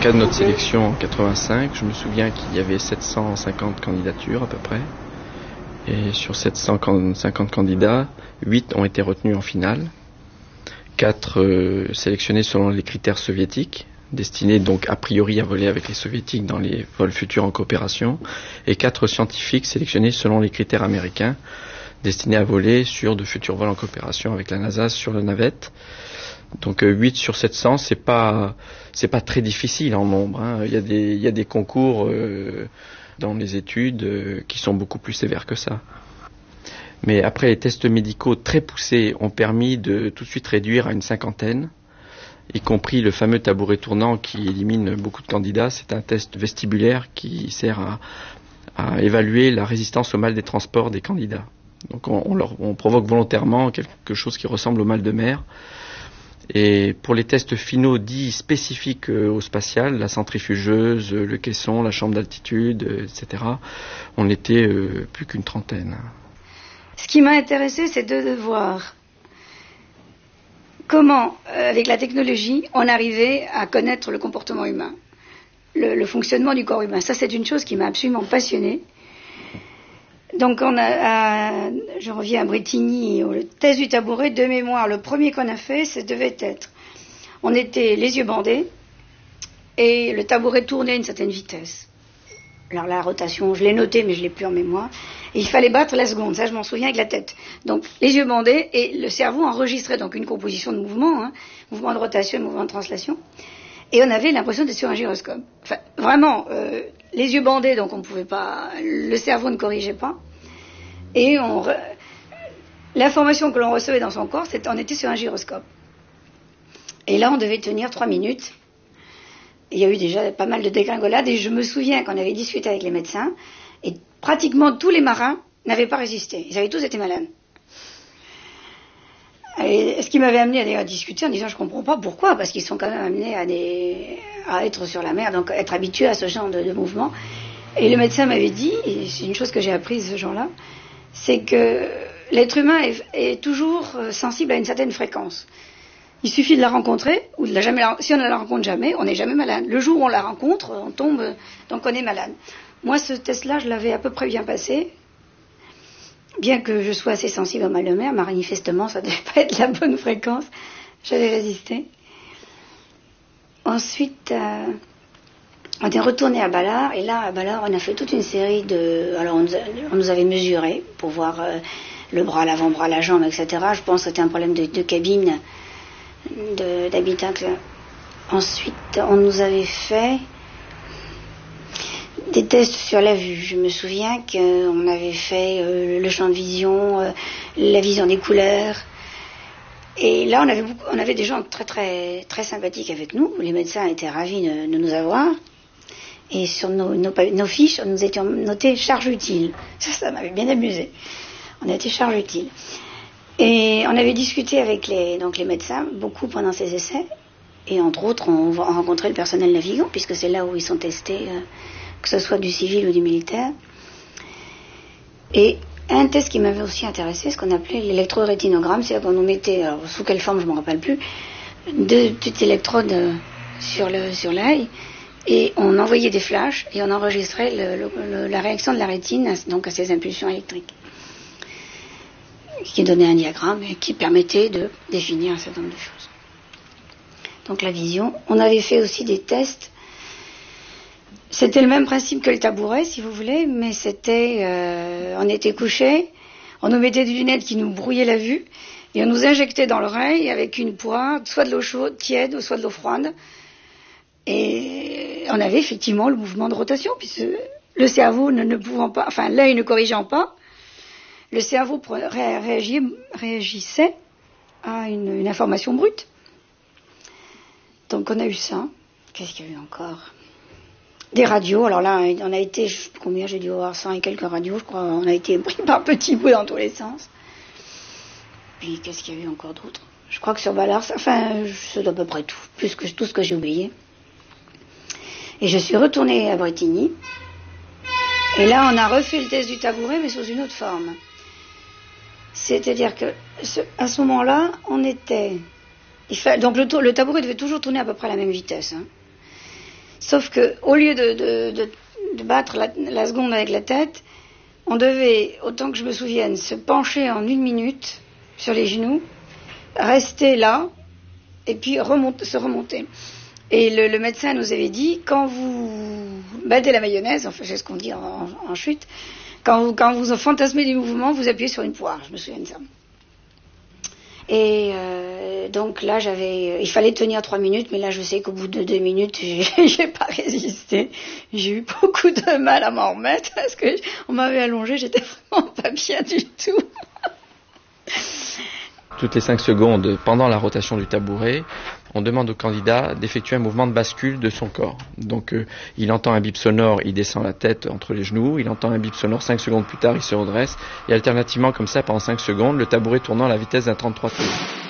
cas de notre sélection en 85, je me souviens qu'il y avait 750 candidatures à peu près. Et sur 750 candidats, 8 ont été retenus en finale. 4 sélectionnés selon les critères soviétiques, destinés donc a priori à voler avec les soviétiques dans les vols futurs en coopération. Et 4 scientifiques sélectionnés selon les critères américains, destinés à voler sur de futurs vols en coopération avec la NASA sur la navette. Donc 8 sur 700, c'est pas très difficile en nombre, hein. Il y a des concours dans les études qui sont beaucoup plus sévères que ça. Mais après, les tests médicaux très poussés ont permis de tout de suite réduire à une 50aine, y compris le fameux tabouret tournant qui élimine beaucoup de candidats. C'est un test vestibulaire qui sert à évaluer la résistance au mal des transports des candidats. Donc on provoque volontairement quelque chose qui ressemble au mal de mer. Et pour les tests finaux dits spécifiques au spatial, la centrifugeuse, le caisson, la chambre d'altitude, etc., on n'était plus qu'une trentaine. Ce qui m'a intéressé, c'est de voir comment, avec la technologie, on arrivait à connaître le comportement humain, le fonctionnement du corps humain. Ça, c'est une chose qui m'a absolument passionnée. Donc, je reviens à Bretigny, le test du tabouret, de mémoire, le premier qu'on a fait, ça devait être, on était les yeux bandés, et le tabouret tournait à une certaine vitesse. Alors la rotation, je l'ai noté, mais je l'ai plus en mémoire. Et il fallait battre la seconde, ça je m'en souviens avec la tête. Donc les yeux bandés, et le cerveau enregistrait donc une composition de mouvements, mouvement de rotation, mouvement de translation. Et on avait l'impression d'être sur un gyroscope. Enfin, vraiment, les yeux bandés, donc on pouvait pas, le cerveau ne corrigeait pas. Et l'information que l'on recevait dans son corps, on était sur un gyroscope. Et là, on devait tenir 3 minutes. Il y a eu déjà pas mal de dégringolades, et je me souviens qu'on avait discuté avec les médecins, et pratiquement tous les marins n'avaient pas résisté. Ils avaient tous été malades. Et ce qui m'avait amené à discuter en disant je comprends pas pourquoi, parce qu'ils sont quand même amenés à être sur la mer, donc être habitués à ce genre de mouvement. Et le médecin m'avait dit, et c'est une chose que j'ai apprise ce jour-là, c'est que l'être humain est toujours sensible à une certaine fréquence. Il suffit de la rencontrer, ou de si on ne la rencontre jamais, on n'est jamais malade. Le jour où on la rencontre, on tombe, donc on est malade. Moi, ce test-là, je l'avais à peu près bien passé. Bien que je sois assez sensible au mal de mer, manifestement, ça ne devait pas être la bonne fréquence. J'avais résisté. Ensuite, on est retourné à Ballard, et là, à Ballard, on a fait toute une série alors, on nous avait mesuré pour voir le bras, l'avant-bras, la jambe, etc. Je pense que c'était un problème de cabine, d'habitacle. Ensuite, on nous avait fait des tests sur la vue. Je me souviens qu'on avait fait le champ de vision, la vision des couleurs. Et là, on avait des gens très, très, très sympathiques avec nous. Les médecins étaient ravis de nous avoir. Et sur nos fiches, nous étions notés charge utile. Ça m'avait bien amusé. On a été charge utile. Et on avait discuté avec les médecins beaucoup pendant ces essais. Et entre autres, on rencontrait le personnel navigant, puisque c'est là où ils sont testés, que ce soit du civil ou du militaire. Et un test qui m'avait aussi intéressé, ce qu'on appelait l'électrorétinogramme, c'est-à-dire qu'on nous mettait, alors, sous quelle forme je ne me rappelle plus, 2 petites électrodes sur l'œil, et on envoyait des flashs, et on enregistrait la réaction de la rétine donc à ces impulsions électriques, qui donnait un diagramme et qui permettait de définir un certain nombre de choses. Donc la vision. On avait fait aussi des tests. C'était le même principe que le tabouret, si vous voulez, mais c'était, on était couchés, on nous mettait des lunettes qui nous brouillaient la vue, et on nous injectait dans l'oreille avec une poire, soit de l'eau chaude, tiède, ou soit de l'eau froide. Et on avait effectivement le mouvement de rotation, puisque le cerveau ne pouvant pas, enfin l'œil ne corrigeant pas, le cerveau réagissait à une information brute. Donc on a eu ça. Qu'est-ce qu'il y a eu encore ? Des radios. Alors là, on a été, combien j'ai dû avoir 100 et quelques radios, je crois. On a été pris par petits bouts dans tous les sens. Puis qu'est-ce qu'il y a eu encore d'autre ? Je crois que sur Ballard, c'est à peu près tout. Plus que tout ce que j'ai oublié. Et je suis retournée à Bretigny. Et là, on a refait le test du tabouret, mais sous une autre forme. C'est-à-dire que, à ce moment-là, on était... donc le tabouret devait toujours tourner à peu près à la même vitesse. Sauf que au lieu de battre la seconde avec la tête, on devait, autant que je me souvienne, se pencher en 1 minute sur les genoux, rester là, et puis se remonter. Et le médecin nous avait dit, quand vous battez la mayonnaise, enfin c'est ce qu'on dit en chute, quand vous fantasmez des mouvements, vous appuyez sur une poire, je me souviens de ça. Et donc là, il fallait tenir 3 minutes, mais là, je sais qu'au bout de 2 minutes, j'ai pas résisté. J'ai eu beaucoup de mal à m'en remettre parce que on m'avait allongé, j'étais vraiment pas bien du tout. Toutes les 5 secondes, pendant la rotation du tabouret, on demande au candidat d'effectuer un mouvement de bascule de son corps. Donc il entend un bip sonore, il descend la tête entre les genoux, il entend un bip sonore, 5 secondes plus tard, il se redresse, et alternativement comme ça pendant 5 secondes, le tabouret tournant à la vitesse d'un 33 tours.